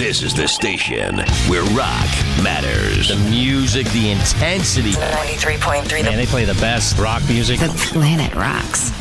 This is the station where rock matters. The music, the intensity. 93.3. Man, they play the best rock music. The planet rocks.